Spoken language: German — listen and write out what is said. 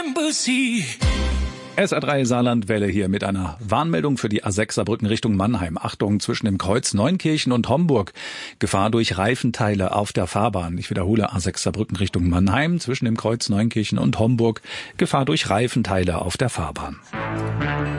SR3 Saarlandwelle hier mit einer Warnmeldung für die A6 Saarbrücken Richtung Mannheim. Achtung, zwischen dem Kreuz Neunkirchen und Homburg. Gefahr durch Reifenteile auf der Fahrbahn. Ich wiederhole, A6 Saarbrücken Richtung Mannheim, zwischen dem Kreuz Neunkirchen und Homburg. Gefahr durch Reifenteile auf der Fahrbahn.